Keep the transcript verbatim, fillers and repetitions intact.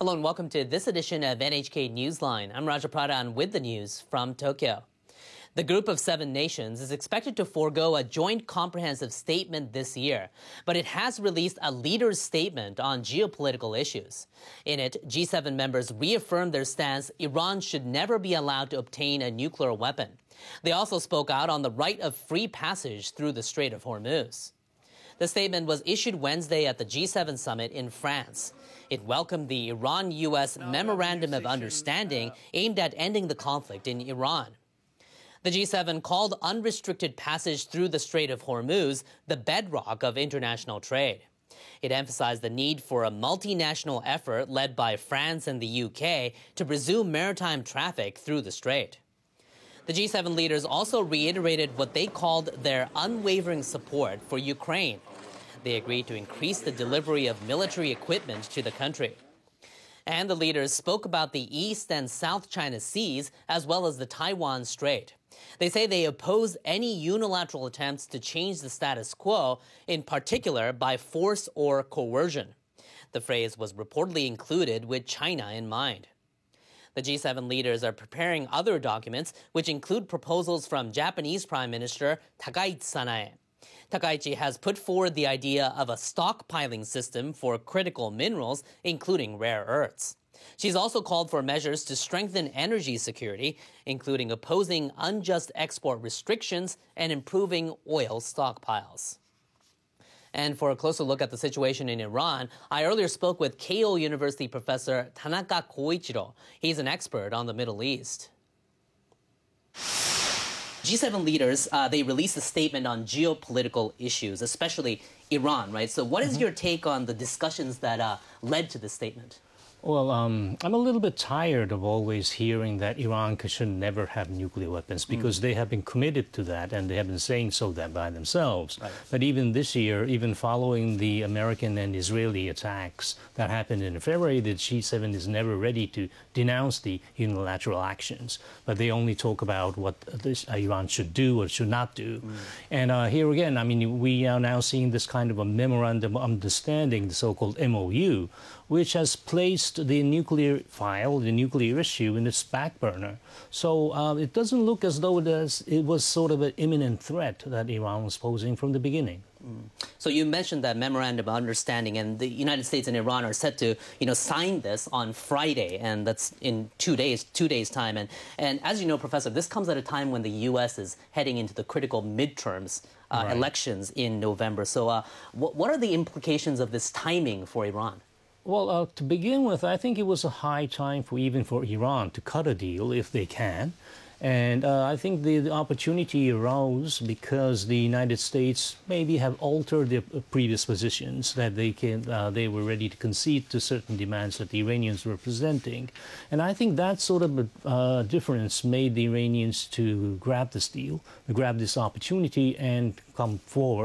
Hello and welcome to this edition of N H K Newsline. I'm Raja Pradhan with the news from Tokyo. The Group of Seven Nations is expected to forego a joint comprehensive statement this year, but it has released a leader's statement on geopolitical issues. In it, G seven members reaffirmed their stance Iran should never be allowed to obtain a nuclear weapon. They also spoke out on the right of free passage through the Strait of Hormuz. The statement was issued Wednesday at the G seven summit in France. It welcomed the Iran-U S Memorandum of Understanding aimed at ending the conflict in Iran. The G seven called unrestricted passage through the Strait of Hormuz the bedrock of international trade. It emphasized the need for a multinational effort led by France and the U K to resume maritime traffic through the strait. The G seven leaders also reiterated what they called their unwavering support for Ukraine. They agreed to increase the delivery of military equipment to the country. And the leaders spoke about the East and South China Seas as well as the Taiwan Strait. They say they oppose any unilateral attempts to change the status quo, in particular by force or coercion. The phrase was reportedly included with China in mind. The G seven leaders are preparing other documents, which include proposals from Japanese Prime Minister Takaichi Sanae. Takaichi has put forward the idea of a stockpiling system for critical minerals, including rare earths. She's also called for measures to strengthen energy security, including opposing unjust export restrictions and improving oil stockpiles. And for a closer look at the situation in Iran, I earlier spoke with Keio University professor Tanaka Koichiro. He's an expert on the Middle East. G seven leaders, uh, they released a statement on geopolitical issues, especially Iran, right? So what is mm-hmm. your take on the discussions that uh, led to this statement? Well, um, I'm a little bit tired of always hearing that Iran should never have nuclear weapons because mm. they have been committed to that and they have been saying so that by themselves. Right. But even this year, even following the American and Israeli attacks that happened in February, the G seven is never ready to denounce the unilateral actions. But they only talk about what this, uh, Iran should do or should not do. Mm. And uh, here again, I mean, we are now seeing this kind of a memorandum of understanding, the so-called M O U, which has placed the nuclear file, the nuclear issue, in its back burner. So uh, it doesn't look as though it was sort of an imminent threat that Iran was posing from the beginning. Mm. So you mentioned that memorandum of understanding, and the United States and Iran are set to, you know, sign this on Friday, and that's in two days, two days' time. And and as you know, Professor, this comes at a time when the U S is heading into the critical midterms uh, right. elections in November. So uh, what what are the implications of this timing for Iran? Well, uh, to begin with, I think it was a high time for even for Iran to cut a deal if they can. And uh, I think the, the opportunity arose because the United States maybe have altered their previous positions, that they can uh, they were ready to concede to certain demands that the Iranians were presenting. And I think that sort of uh, difference made the Iranians to grab this deal, grab this opportunity and come forward.